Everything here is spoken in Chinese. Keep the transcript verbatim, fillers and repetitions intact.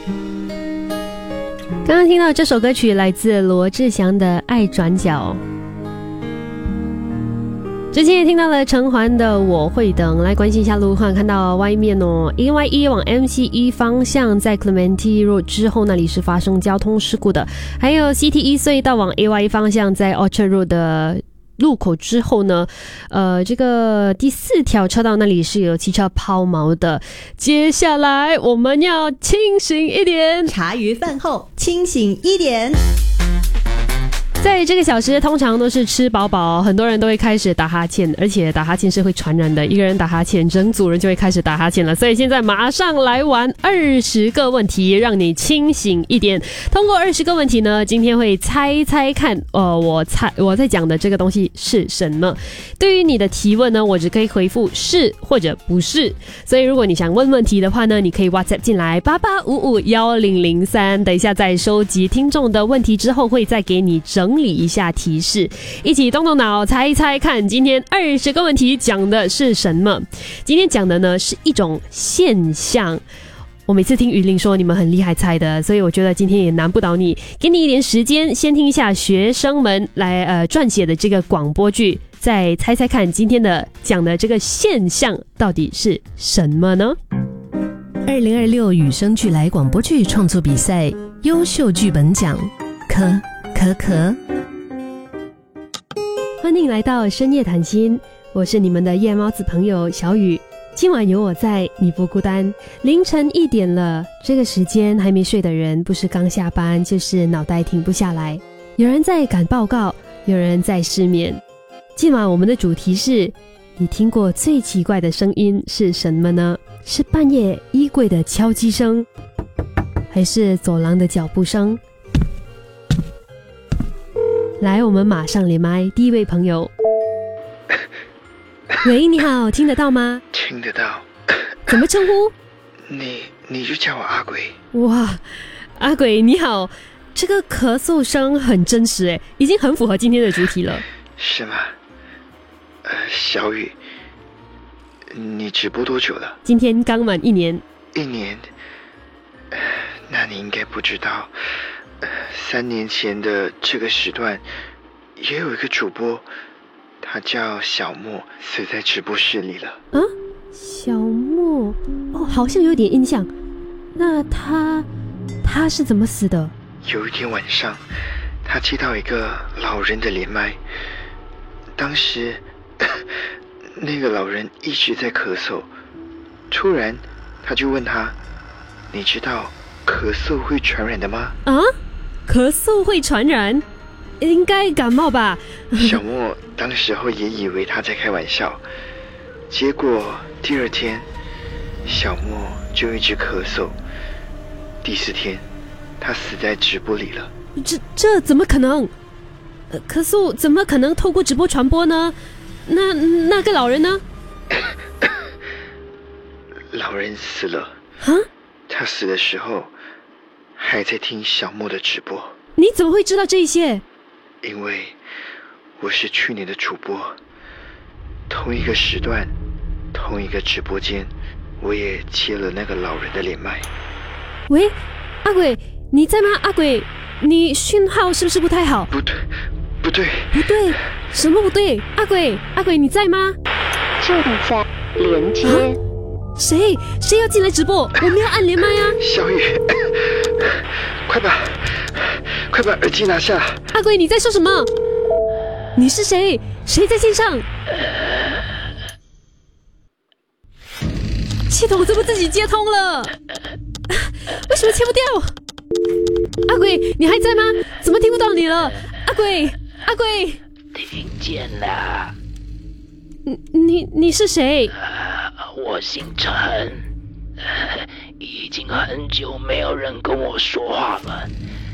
刚刚听到这首歌曲来自罗志祥的《爱转角》，之前也听到了陈环的《我会等》。来关心一下路况，看到外面哦 A Y E 往 M C E 方向在 Clementi Road 之后那里是发生交通事故的，还有 C T E 隧道往 A Y E 方向在 Orchard Road 的路口之后呢，呃，这个第四条车道那里是有汽车抛锚的。接下来我们要清醒一点， 茶余饭后清醒一点。 在这个小时通常都是吃饱饱，很多人都会开始打哈欠，而且打哈欠是会传染的，一个人打哈欠整组人就会开始打哈欠了。所以现在马上来玩二十个问题，让你清醒一点。通过二十个问题呢，今天会猜猜看呃，我猜我在讲的这个东西是什么。对于你的提问呢，我只可以回复是或者不是，所以如果你想问问题的话呢，你可以 WhatsApp 进来八八五五一零零三，等一下在收集听众的问题之后会再给你整整理一下提示，一起动动脑猜一猜看今天二十个问题讲的是什么。今天讲的呢是一种现象，我每次听于玲说你们很厉害猜的，所以我觉得今天也难不倒你，给你一点时间先听一下学生们来呃撰写的这个广播剧，再猜猜看今天的讲的这个现象到底是什么呢？ 二零二六有声剧来广播剧创作比赛优秀剧本奖，可可可。 欢迎来到深夜谈心，我是你们的夜猫子朋友小雨。今晚有我在，你不孤单。凌晨一点了，这个时间还没睡的人，不是刚下班，就是脑袋停不下来。有人在赶报告，有人在失眠。今晚我们的主题是：你听过最奇怪的声音是什么呢？是半夜衣柜的敲击声，还是走廊的脚步声？来，我们马上连麦，第一位朋友。喂，你好，听得到吗？ 听得到。 怎么称呼？ 你你就叫我阿鬼。 哇，阿鬼你好，这个咳嗽声很真实诶，已经很符合今天的主题了。 是吗？呃，小雨，你直播多久了？ 今天刚满一年。 一年？呃，那你应该不知道。呃，三年前的这个时段，也有一个主播，他叫小莫，死在直播室里了。 啊，小莫，哦，好像有点印象。那他，他是怎么死的？ 有一天晚上，他接到一个老人的连麦，当时，那个老人一直在咳嗽，突然，他就问他：“你知道咳嗽会传染的吗？” 啊？咳嗽会传染？应该感冒吧。 小莫当时候也以为他在开玩笑，结果第二天小莫就一直咳嗽，第四天他死在直播里了。 这这怎么可能？呃，咳嗽怎么可能透过直播传播呢？那那个老人呢？ 老人死了。 啊？ 他死的时候还在听小莫的直播。 你怎么会知道这些？ 因为我是去年的主播，同一个时段，同一个直播间，我也接了那个老人的连麦。 喂，阿鬼，你在吗？阿鬼，你讯号是不是不太好？ 不对，不对， 不对，什么不对？阿鬼，阿鬼，你在吗？ 正在连接。 啊，谁谁要进来直播？我没有按连麦啊！ 小雨，快把快把耳机拿下！ 阿鬼，你在说什么？你是谁？谁在线上？系统怎么自己接通了？为什么切不掉？阿鬼，你还在吗？怎么听不到你了？阿鬼，阿鬼， 听见了。 你你你是谁？ 呃，我姓陈，呃，已经很久没有人跟我说话了。